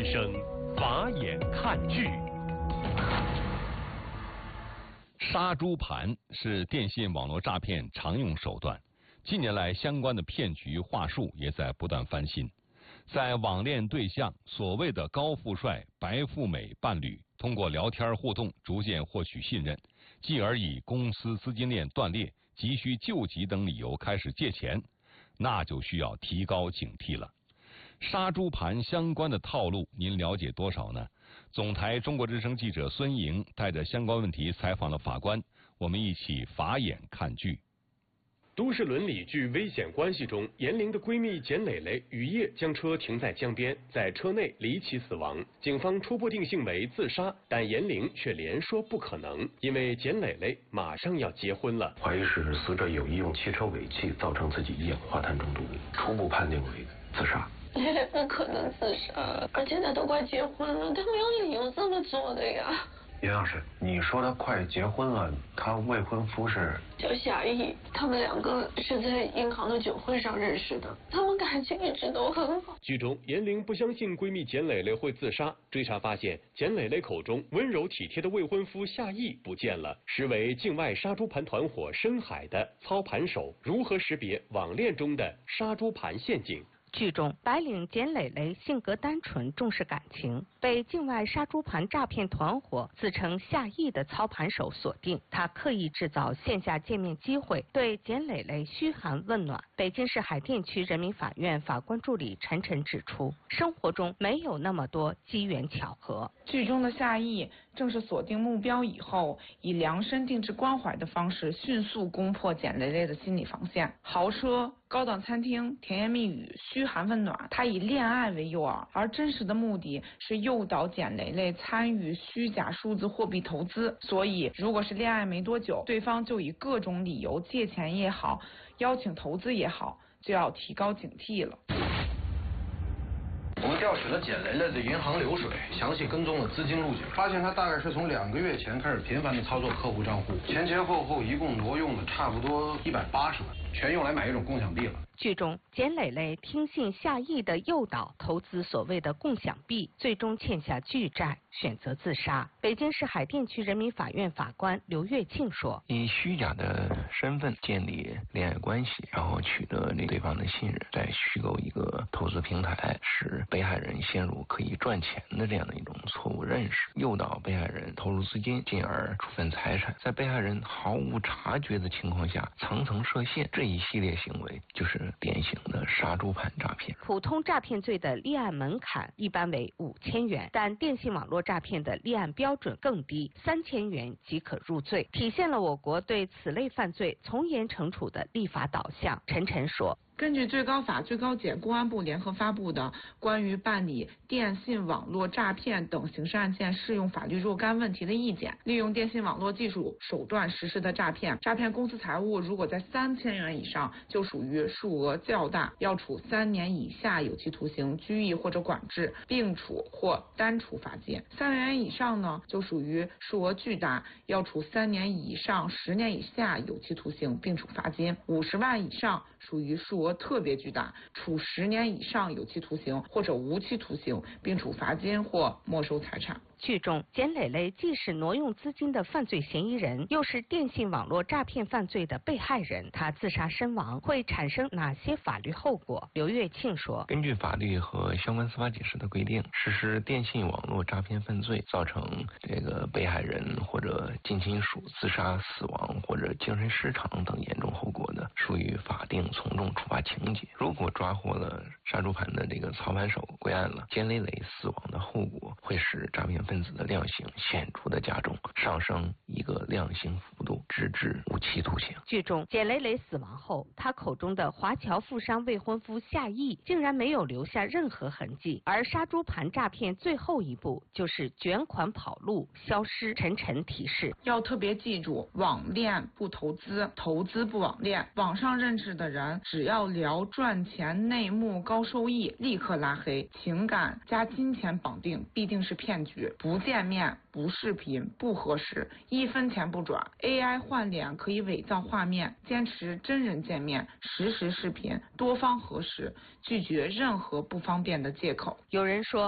生法眼看剧。 杀猪盘是电信网络诈骗常用手段，近年来相关的骗局话术也在不断翻新。在网恋对象所谓的高富帅、白富美伴侣，通过聊天互动逐渐获取信任，继而以公司资金链断裂、急需救急等理由开始借钱，那就需要提高警惕了。杀猪盘相关的套路，您了解多少呢？总台中国之声记者孙莹带着相关问题采访了法官，我们一起法眼看剧。 都市伦理剧《危险关系》中，严玲的闺蜜简蕾蕾雨夜将车停在江边，在车内离奇死亡。警方初步定性为自杀，但严玲却连说不可能，因为简蕾蕾马上要结婚了。 怀疑是死者有意用汽车尾气造成自己一氧化碳中毒，初步判定为自杀。 蕾蕾不可能自杀，而且她都快结婚了，她没有理由这么做的呀。 袁老师，你说她快结婚了，她未婚夫是叫夏意，他们两个是在银行的酒会上认识的，他们感情一直都很好。 剧中，严玲不相信闺蜜简蕾蕾会自杀，追查发现简蕾蕾口中温柔体贴的未婚夫夏意不见了，实为境外杀猪盘团伙深海的操盘手。如何识别网恋中的杀猪盘陷阱？ 剧中，白领简蕾蕾性格单纯，重视感情，被境外杀猪盘诈骗团伙自称夏意的操盘手锁定。他刻意制造线下见面机会，对简蕾蕾嘘寒问暖。北京市海淀区人民法院法官助理陈晨指出，生活中没有那么多机缘巧合。 剧中的夏意正是锁定目标以后，以量身定制关怀的方式，迅速攻破简蕾蕾的心理防线。豪车、高档餐厅、甜言蜜语、嘘寒问暖，他以恋爱为诱饵，而真实的目的是诱导简蕾蕾参与虚假数字货币投资。所以，如果是恋爱没多久，对方就以各种理由借钱也好，邀请投资也好，就要提高警惕了。 我们调取了简蕾蕾的银行流水，详细跟踪了资金路径，发现她大概是从2个月前开始频繁的操作客户账户，前后一共挪用了差不多180万，全用来买一种共享币了。 剧中，简蕾蕾听信夏意的诱导，投资所谓的共享币，最终欠下巨债，选择自杀。北京市海淀区人民法院法官刘月庆说：“ 以虚假的身份建立恋爱关系，然后取得对方的信任，再虚构一个投资平台，使被害人陷入可以赚钱的这样的一种错误认识，诱导被害人投入资金，进而处分财产，在被害人毫无察觉的情况下层层设限，这一系列行为就是典型的杀猪盘诈骗。 普通诈骗罪的立案门槛一般为5000元，但电信网络诈骗的立案标准更低，3000元即可入罪，体现了我国对此类犯罪从严惩处的立法导向。陈晨说：“ 根据最高法、最高检、公安部联合发布的关于办理电信网络诈骗等刑事案件适用法律若干问题的意见，利用电信网络技术手段实施的诈骗公司财物，如果在3000元以上，就属于数额较大，要处3年以下有期徒刑、拘役或者管制，并处或单处罚金；3万元以上呢，就属于数额巨大，要处3年以上10年以下有期徒刑，并处罚金；50万以上属于数额特别巨大，处10年以上有期徒刑或者无期徒刑，并处罚金或没收财产。” 剧中，简蕾蕾既是挪用资金的犯罪嫌疑人，又是电信网络诈骗犯罪的被害人。她自杀身亡会产生哪些法律后果？刘月庆说：“ 根据法律和相关司法解释的规定，实施电信网络诈骗犯罪，造成被害人或者近亲属自杀、死亡或者精神失常等严重后果的，属于法定从重处罚情节。如果抓获了杀猪盘的操盘手归案了，简蕾蕾死亡的后果会使诈骗分子的量刑显著的加重，上升一个量刑幅度，直至无期徒刑。” 剧中，简蕾蕾死亡后，她口中的华侨富商未婚夫夏意竟然没有留下任何痕迹，而杀猪盘诈骗最后一步就是卷款跑路消失。陈晨提示： 要特别记住，网恋不投资，投资不网恋。网上认识的人，只要聊赚钱、内幕、高收益，立刻拉黑。情感加金钱绑定，必定是骗局。不见面、不视频、不核实，1分钱不转。AI 换脸可以伪造画面，坚持真人见面、实时视频，多方核实，拒绝任何不方便的借口。 有人说，